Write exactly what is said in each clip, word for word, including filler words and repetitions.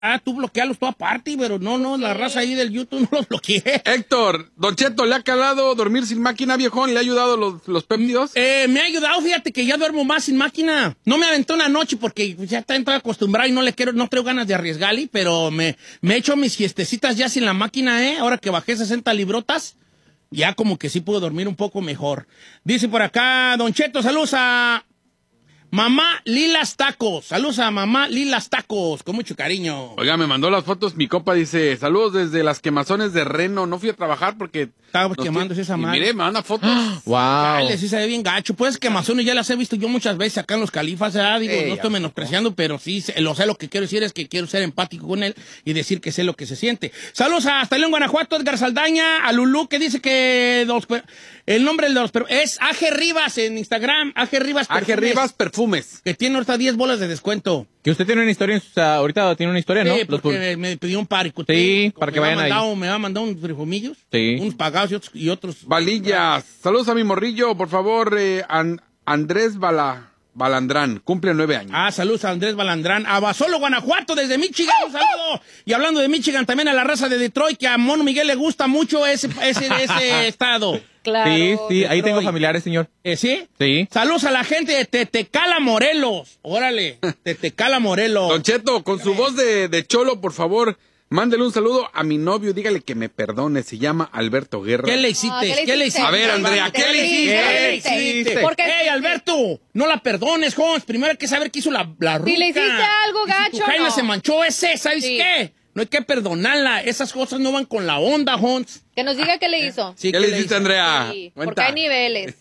Ah, tú bloquealos tú aparte, pero no, no, la raza ahí del YouTube no los bloqueé. Héctor, Don Cheto, ¿le ha calado dormir sin máquina, viejón? ¿Le ha ayudado los, los péptidos? Eh, me ha ayudado, fíjate que ya duermo más sin máquina. No me aventó una noche porque ya está entrado acostumbrado y no le quiero, no tengo ganas de arriesgarle, pero me, me he hecho mis siestecitas ya sin la máquina, ¿eh? Ahora que bajé sesenta librotas, ya como que sí puedo dormir un poco mejor. Dice por acá, Don Cheto, saludos a Mamá Lilas Tacos. Saludos a Mamá Lilas Tacos, con mucho cariño. Oiga, me mandó las fotos, mi compa dice, saludos desde las quemazones de Reno. No fui a trabajar porque... Estaba quemándose esa madre. Mire, me manda fotos. Wow. Dale, sí se ve bien gacho. Pues quemazones ya las he visto yo muchas veces acá en Los Califas, ¿eh? Digo, Ey, no estoy menospreciando, pero sí, lo sé, lo que quiero decir es que quiero ser empático con él y decir que sé lo que se siente. Saludos a hasta León, Guanajuato, Edgar Saldaña, a Lulú, que dice que los, el nombre de los... Es A G Rivas en Instagram, A G Rivas Perfumes. A G Rivas Perfumes. Que tiene ahorita diez bolas de descuento. Que usted tiene una historia, en su, uh, ahorita tiene una historia, ¿no? Sí, porque me, me pidió un par. Sí, para que vayan mandado, ahí. Me va a mandar unos frijomillos, sí. unos pagados y otros... Y otros Valillas. Saludos a mi morrillo, por favor, eh, An Andrés Bala... Balandrán, cumple nueve años. Ah, saludos a Andrés Balandrán. A Basolo, Guanajuato, desde Michigan, un saludo. Y hablando de Michigan, también a la raza de Detroit, que a Mono Miguel le gusta mucho ese, ese, ese estado. Claro. Sí, sí, Detroit. Ahí tengo familiares, señor. ¿Eh, sí? Sí. Saludos a la gente de Tetecala, Morelos. Órale, Tetecala, Morelos. Don Cheto, con su voz de, de cholo, por favor, mándele un saludo a mi novio, dígale que me perdone, se llama Alberto Guerra. ¿Qué le hiciste? No, ¿qué le ¿Qué le hiciste? hiciste? A ver, Andrea, ¿qué le hiciste? ¿Qué le hiciste? Porque ¡Ey, Alberto! No la perdones, Jones. Primero hay que saber qué hizo la, la ruca. Si le hiciste algo gacho, si tu jaina no. se manchó ese, ¿sabes Sí. qué? No hay que perdonarla. Esas cosas no van con la onda, Jones. Que nos diga qué le hizo. Sí, ¿Qué le hiciste, hizo? Andrea? Sí, Cuenta. porque hay niveles.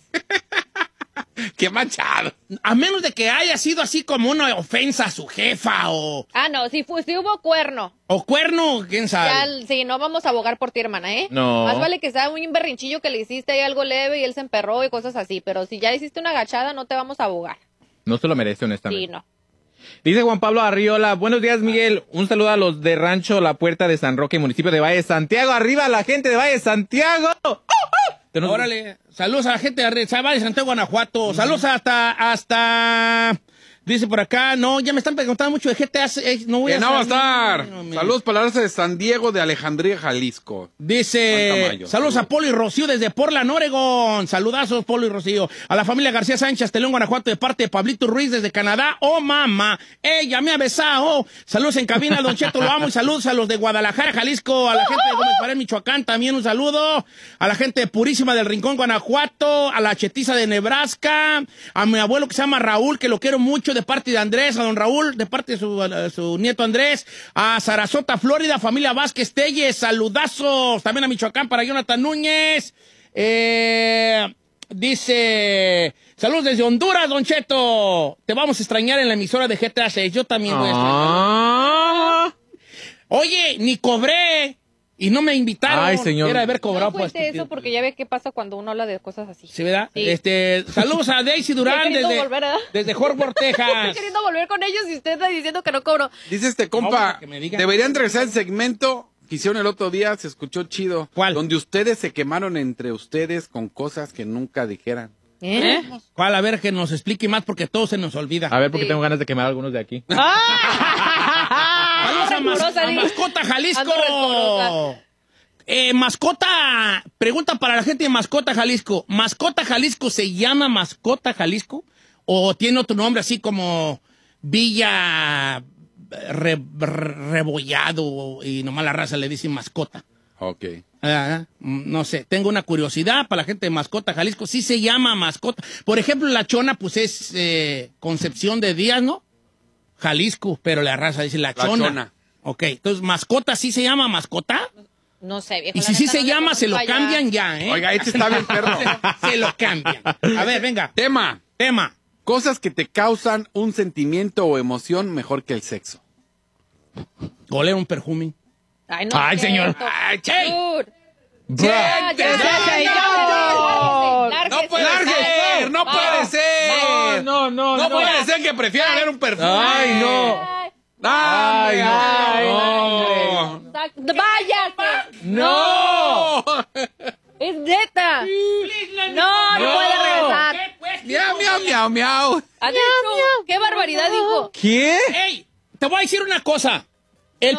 ¡Qué manchado! A menos de que haya sido así como una ofensa a su jefa o, Ah, no, si, fu- si hubo cuerno. o cuerno, quién Ya, sabe. sí, no vamos a abogar por ti, hermana, ¿eh? No. Más vale que sea un berrinchillo que le hiciste ahí algo leve y él se emperró y cosas así. Pero si ya hiciste una agachada, no te vamos a abogar. No se lo merece, honestamente. Sí, no. Dice Juan Pablo Arriola, buenos días, Miguel. Un saludo a los de Rancho La Puerta de San Roque, municipio de Valle de Santiago. ¡Arriba la gente de Valle de Santiago! ¡Uh, uh! Tenemos... Órale, saludos a la gente de Valle de Santiago, Guanajuato. Saludos hasta, hasta, dice por acá, no, ya me están preguntando mucho de G T A. Eh, no voy Que a no va a saber. estar. No, mira. Saludos para la raza de San Diego de Alejandría, Jalisco. Dice, Tamayo, saludos saludos. a Polo y Rocío desde Portland, Oregon. Saludazos, Polo y Rocío. A la familia García Sánchez, Telón, Guanajuato, de parte de Pablito Ruiz desde Canadá. Oh, mamá. Ella me ha besado. Saludos en cabina, Don Cheto, lo amo. Y saludos a los de Guadalajara, Jalisco. A la gente de Gómez Pared, Michoacán, también un saludo. A la gente de Purísima del Rincón, Guanajuato. A la chetiza de Nebraska. A mi abuelo que se llama Raúl, que lo quiero mucho, de parte de Andrés. A don Raúl, de parte de su, a su nieto Andrés. A Sarasota, Florida, familia Vázquez Telles. Saludazos. También a Michoacán para Jonathan Núñez. Eh, dice, saludos desde Honduras, Don Cheto. Te vamos a extrañar en la emisora de G T A seis. Yo también voy a extrañar. Ah. Oye, ni cobré. Y no me invitaron. Ay, señor. Era haber cobrado. No fuiste eso porque ya ve qué pasa cuando uno habla de cosas así. ¿Sí, verdad? Sí. Este, saludos a Daisy Durán Estoy queriendo desde, volver, ¿verdad? desde Fort Worth, Estoy Texas. queriendo volver con ellos y usted está diciendo que no cobro. Dice este No, compa, para que me digan. deberían regresar el segmento que hicieron el otro día, se escuchó chido. ¿Cuál? Donde ustedes se quemaron entre ustedes con cosas que nunca dijeran. ¿Eh? ¿Cuál? A ver, que nos explique más porque todo se nos olvida. A ver, porque Sí. tengo ganas de quemar a algunos de aquí. Saludos a, Mas- rencorosa, a di. Mascota, Jalisco. Ando rencorosa. Eh, mascota, pregunta para la gente de Mascota, Jalisco. ¿Mascota Jalisco se llama Mascota Jalisco? ¿O tiene otro nombre así como Villa Re- Re- Rebollado y nomás la raza le dice Mascota? Ok. Ah, no sé, tengo una curiosidad para la gente de Mascota, Jalisco. Sí se llama Mascota. Por ejemplo, la Chona, pues es eh, Concepción de Díaz, ¿no? Jalisco, pero la raza dice la, La Chona. Chona. Ok, entonces, ¿Mascota sí se llama Mascota? No sé, viejo. Y la si sí neta se no le llama, se lo conozco allá. cambian ya, ¿eh? Oiga, este está bien perro. se lo cambian. A ver, venga, Tema. tema. Cosas que te causan un sentimiento o emoción mejor que el sexo. Oler un perfume. Ay, no Ay, es señor. cierto. Ay, che. Dude. Bra. Ya, ya, No, ya, no, ya, no. lárguese, No puede lárguese. ser, no Vamos, puede ser. No, no, No no. puede ser que prefiera ver un perfume. Ay, no. Ay, Ay, Ay, no. exacto. ¡Váyase! No. ¡Es neta! No, no puede regresar. Miau, miau, miau, miau. ¿Ha dicho? ¿Qué barbaridad dijo? ¿Qué? ¡Ey! Te voy a decir una cosa.